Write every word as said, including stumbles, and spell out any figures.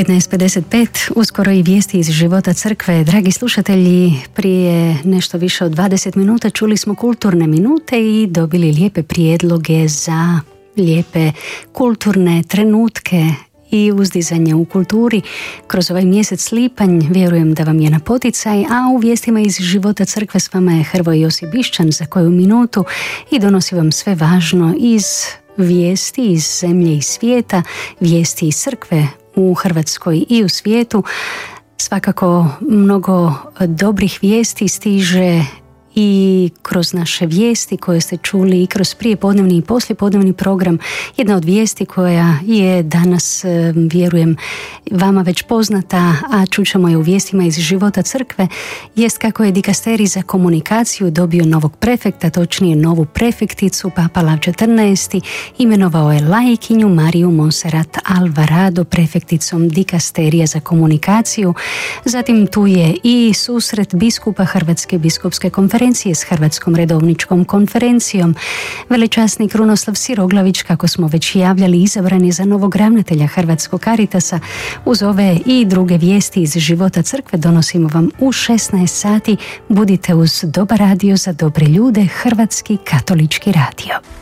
petnaest pedeset pet, uskoro i vijesti iz života crkve. Dragi slušatelji, prije nešto više od dvadeset minuta čuli smo kulturne minute i dobili lijepe prijedloge za lijepe kulturne trenutke i uzdizanje u kulturi. Kroz ovaj mjesec lipanj vjerujem da vam je na poticaj, a u vijestima iz života crkve s vama je Hrvoje Josip Bišćan za koju minutu i donosi vam sve važno iz vijesti iz zemlje i svijeta, vijesti iz crkve u Hrvatskoj i u svijetu. Svakako mnogo dobrih vijesti stiže i kroz naše vijesti koje ste čuli i kroz prijepodnevni i poslijepodnevni program. Jedna od vijesti koja je danas, vjerujem, vama već poznata, a čućemo je u vijestima iz života crkve, jest kako je dikasterij za komunikaciju dobio novog prefekta, točnije novu prefekticu. Papa Lav četrnaesti imenovao je laikinju Mariju Monserrat Alvarado prefekticom dikasterija za komunikaciju. Zatim tu je i susret biskupa Hrvatske biskupske konferencije s Hrvatskom redovničkom konferencijom. Velečasni Krunoslav Siroglavić, kako smo već javljali, izabran je za novog ravnatelja Hrvatskog Caritasa. Uz ove i druge vijesti iz života crkve donosimo vam u šesnaest sati. Budite uz dobar radio za dobre ljude, Hrvatski katolički radio.